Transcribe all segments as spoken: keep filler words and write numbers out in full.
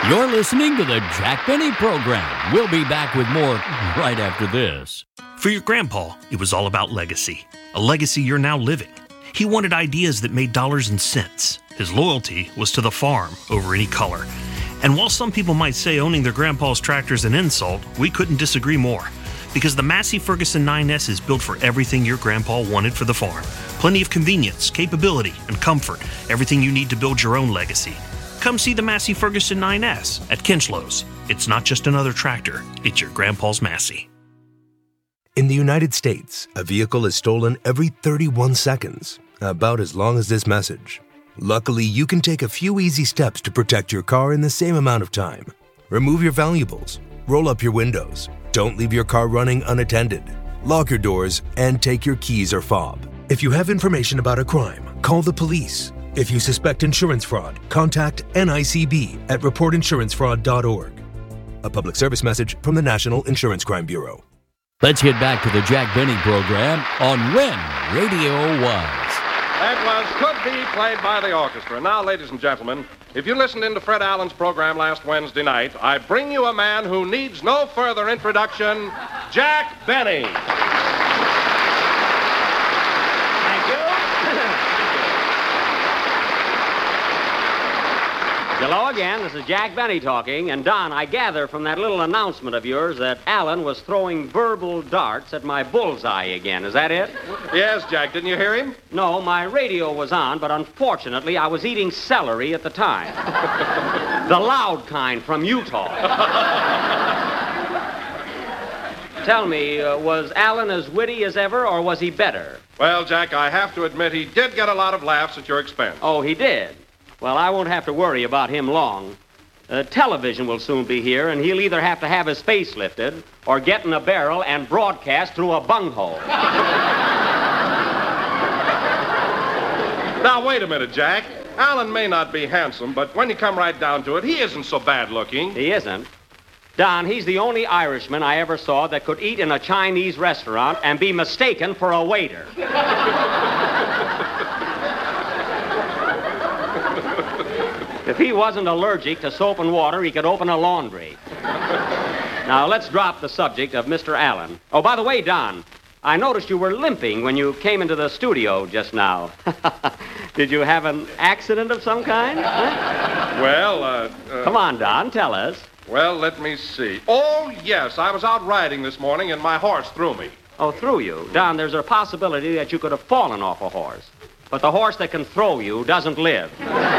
You're listening to the Jack Benny Program. We'll be back with more right after this. For your grandpa, it was all about legacy. A legacy you're now living. He wanted ideas that made dollars and cents. His loyalty was to the farm over any color. And while some people might say owning their grandpa's tractor is an insult, we couldn't disagree more. Because the Massey Ferguson nine S is built for everything your grandpa wanted for the farm. Plenty of convenience, capability, and comfort. Everything you need to build your own legacy. Come see the Massey Ferguson nine S at Kinchlow's. It's not just another tractor, it's your grandpa's Massey. In the United States, a vehicle is stolen every thirty-one seconds, about as long as this message. Luckily, you can take a few easy steps to protect your car in the same amount of time. Remove your valuables, roll up your windows, don't leave your car running unattended, lock your doors, and take your keys or fob. If you have information about a crime, call the police. If you suspect insurance fraud, contact N I C B at report insurance fraud dot org. A public service message from the National Insurance Crime Bureau. Let's get back to the Jack Benny Program on When Radio Was. That was Could Be, played by the orchestra. Now, ladies and gentlemen, if you listened in to Fred Allen's program last Wednesday night, I bring you a man who needs no further introduction, Jack Benny. Thank you. Hello again. This is Jack Benny talking. And, Don, I gather from that little announcement of yours that Allen was throwing verbal darts at my bullseye again. Is that it? Yes, Jack. Didn't you hear him? No, my radio was on, but unfortunately I was eating celery at the time. The loud kind from Utah. Tell me, uh, was Allen as witty as ever, or was he better? Well, Jack, I have to admit he did get a lot of laughs at your expense. Oh, he did? Well, I won't have to worry about him long. Uh, television will soon be here, and he'll either have to have his face lifted or get in a barrel and broadcast through a bunghole. Now, wait a minute, Jack. Allen may not be handsome, but when you come right down to it, he isn't so bad looking. He isn't? Don, he's the only Irishman I ever saw that could eat in a Chinese restaurant and be mistaken for a waiter. If he wasn't allergic to soap and water, he could open a laundry. Now, let's drop the subject of Mister Allen. Oh, by the way, Don, I noticed you were limping when you came into the studio just now. Did you have an accident of some kind? Huh? Well, uh, uh... Come on, Don, tell us. Well, let me see. Oh, yes, I was out riding this morning and my horse threw me. Oh, threw you? Don, there's a possibility that you could have fallen off a horse. But the horse that can throw you doesn't live.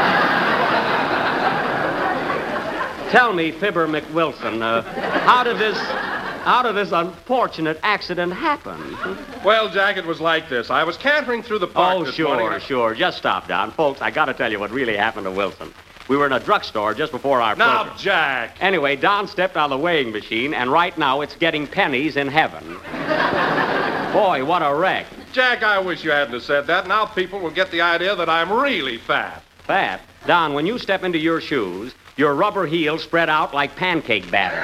Tell me, Fibber McWilson, uh, how did this, how did this unfortunate accident happen? Well, Jack, it was like this. I was cantering through the park Oh, this sure, morning. sure. Just stop, Don. Folks, I got to tell you what really happened to Wilson. We were in a drugstore just before our Now, program. Jack. Anyway, Don stepped on the weighing machine, and right now it's getting pennies in heaven. Boy, what a wreck. Jack, I wish you hadn't have said that. Now people will get the idea that I'm really fat. Fat? Don, when you step into your shoes, your rubber heels spread out like pancake batter.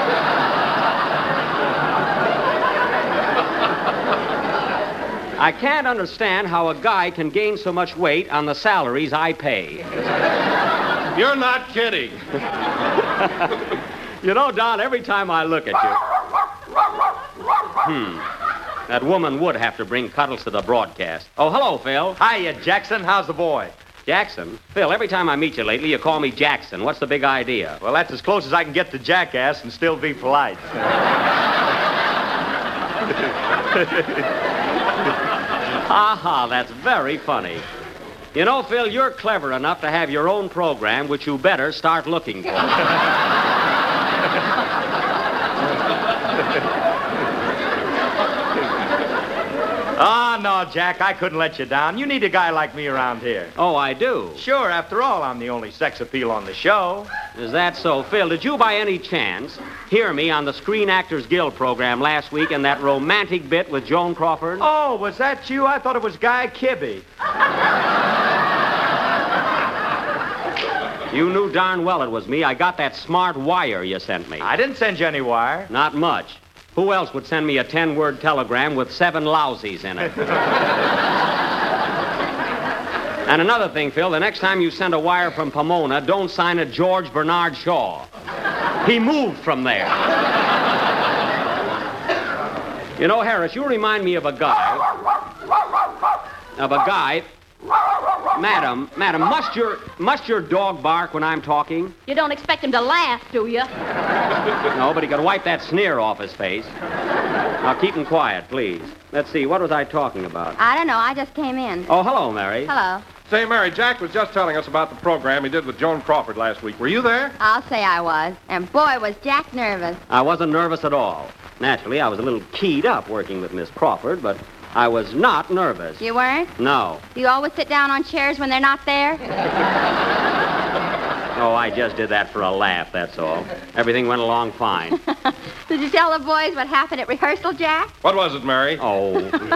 I can't understand how a guy can gain so much weight on the salaries I pay. You're not kidding. You know, Don, every time I look at you... Hmm. That woman would have to bring Cuddles to the broadcast. Oh, hello, Phil. Hiya, Jackson. How's the boy? Jackson? Phil, every time I meet you lately, you call me Jackson. What's the big idea? Well, that's as close as I can get to jackass and still be polite. Aha, that's very funny. You know, Phil, you're clever enough to have your own program, which you better start looking for. Oh, no, Jack, I couldn't let you down. You need a guy like me around here. Oh, I do? Sure, after all, I'm the only sex appeal on the show. Is that so? Phil, did you by any chance hear me on the Screen Actors Guild program last week in that romantic bit with Joan Crawford? Oh, was that you? I thought it was Guy Kibbe. You knew darn well it was me. I got that smart wire you sent me. I didn't send you any wire. Not much. Who else would send me a ten-word telegram with seven lousies in it? And another thing, Phil, the next time you send a wire from Pomona, don't sign it George Bernard Shaw. He moved from there. You know, Harris, you remind me of a guy. Of a guy. Madam, madam, must your must your dog bark when I'm talking? You don't expect him to laugh, do you? No, but he could wipe that sneer off his face. Now keep him quiet, please. Let's see, what was I talking about? I don't know. I just came in. Oh, hello, Mary. Hello. Say, Mary, Jack was just telling us about the program he did with Joan Crawford last week. Were you there? I'll say I was. And boy, was Jack nervous. I wasn't nervous at all. Naturally, I was a little keyed up working with Miss Crawford, but I was not nervous. You weren't? No. Do you always sit down on chairs when they're not there? Oh, I just did that for a laugh, that's all. Everything went along fine. Did you tell the boys what happened at rehearsal, Jack? What was it, Mary? Oh.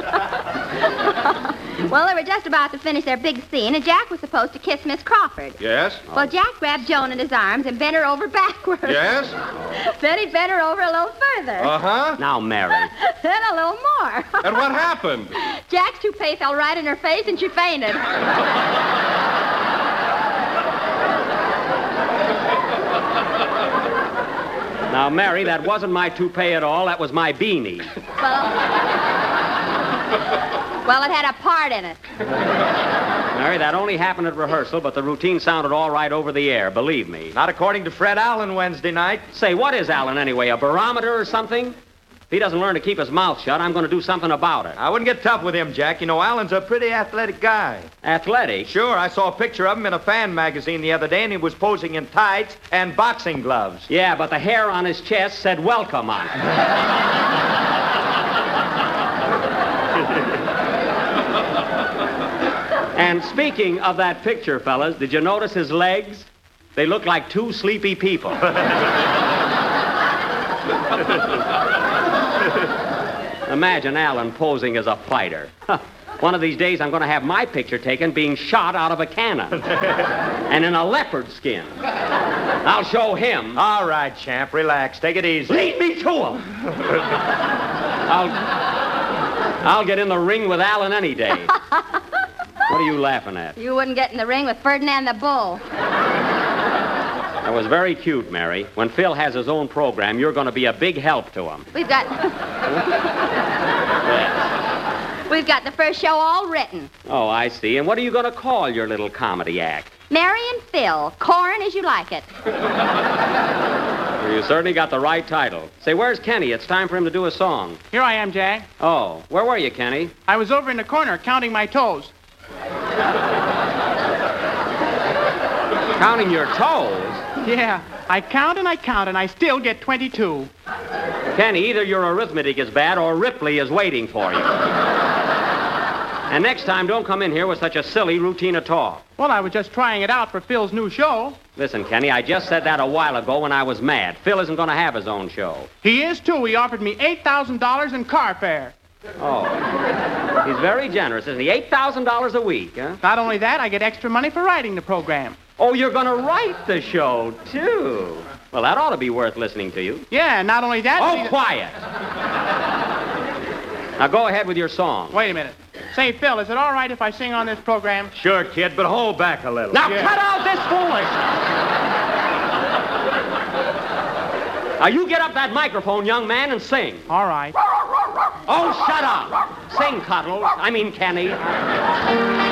Well, they were just about to finish their big scene, and Jack was supposed to kiss Miss Crawford. Yes? Well, Jack grabbed Joan in his arms and bent her over backwards. Yes? Then he bent her over a little further. Uh-huh. Now, Mary. Then a little more. And what happened? Jack's toupee fell right in her face, and she fainted. Now, Mary, that wasn't my toupee at all. That was my beanie. Well, well, it had a part in it. Mary, that only happened at rehearsal, but the routine sounded all right over the air, believe me. Not according to Fred Allen Wednesday night. Say, what is Allen anyway, a barometer or something? If he doesn't learn to keep his mouth shut, I'm going to do something about it. I wouldn't get tough with him, Jack. You know, Allen's a pretty athletic guy. Athletic? Sure, I saw a picture of him in a fan magazine the other day, and he was posing in tights and boxing gloves. Yeah, but the hair on his chest said welcome on it. And speaking of that picture, fellas, did you notice his legs? They look like two sleepy people. Imagine Allen posing as a fighter. One of these days, I'm going to have my picture taken being shot out of a cannon. And in a leopard skin. I'll show him. All right, champ, relax. Take it easy. Lead me to him. I'll, I'll get in the ring with Allen any day. What are you laughing at? You wouldn't get in the ring with Ferdinand the Bull. That was very cute, Mary. When Phil has his own program, you're going to be a big help to him. We've got... We've got the first show all written. Oh, I see. And what are you going to call your little comedy act? Mary and Phil, corn as you like it. Well, you certainly got the right title. Say, where's Kenny? It's time for him to do a song. Here I am, Jack. Oh, where were you, Kenny? I was over in the corner counting my toes. Counting your toes? Yeah, I count and I count and I still get twenty-two. Kenny, either your arithmetic is bad or Ripley is waiting for you. And next time, don't come in here with such a silly routine of talk. Well, I was just trying it out for Phil's new show. Listen, Kenny, I just said that a while ago when I was mad. Phil isn't going to have his own show. He is, too. He offered me eight thousand dollars in car fare. Oh. He's very generous, isn't he? eight thousand dollars a week, huh? Not only that, I get extra money for writing the program. Oh, you're going to write the show, too. Well, that ought to be worth listening to you. Yeah, and not only that... Oh, see- quiet. Now, go ahead with your song. Wait a minute. Say, Phil, is it all right if I sing on this program? Sure, kid, but hold back a little. Now, Yeah. cut out this foolishness. Now, you get up that microphone, young man, and sing. All right. Oh, shut up. Sing, Cuddles. I mean, Kenny.